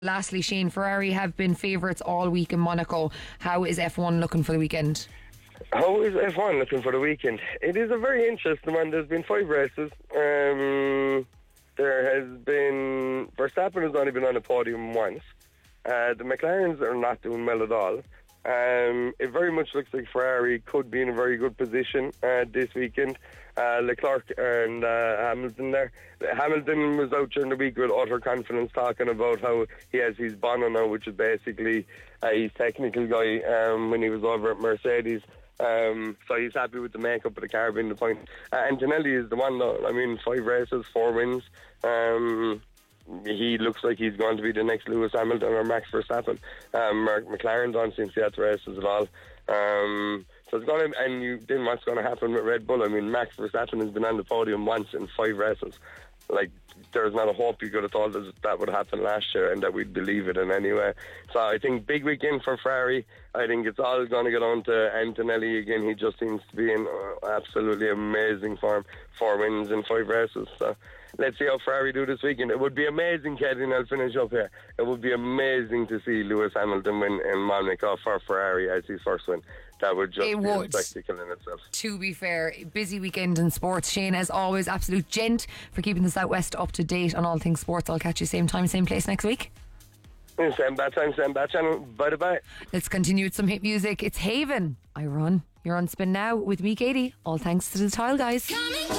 Lastly, Shane, Ferrari have been favourites all week in Monaco. How is F1 looking for the weekend? How is F1 looking for the weekend? It is a very interesting one. There's been 5 races. There has been... Verstappen has only been on the podium once. The McLarens are not doing well at all. It very much looks like Ferrari could be in a very good position this weekend. Leclerc and Hamilton there. Hamilton was out during the week with utter confidence talking about how he has his Bono now, which is basically his technical guy when he was over at Mercedes. So he's happy with the makeup of the car being the point. Antonelli is the one though. I mean, 5 races, 4 wins. He looks like he's going to be the next Lewis Hamilton or Max Verstappen. McLaren don't seem to have the races at all. So it's going to, and you didn't know what's going to happen with Red Bull. I mean, Max Verstappen has been on the podium once in 5 races. Like, there's not a hope you could have thought that would happen last year and that we'd believe it in any way. So I think big weekend for Ferrari. I think it's all going to get on to Antonelli again. He just seems to be in absolutely amazing form. 4 wins in 5 races. So let's see how Ferrari do this weekend. It would be amazing, Katie, and I'll finish up here. It would be amazing to see Lewis Hamilton win in Monaco for Ferrari as his first win. That would just be a spectacle in itself. To be fair, busy weekend in sports. Shane, as always, absolute gent for keeping the Southwest up to date on all things sports. I'll catch you same time, same place next week. Same bad time, same bad channel. Bye-bye. Let's continue with some hit music. It's Haven. I Run. You're on Spin Now with me, Katie. All thanks to the Tile Guys.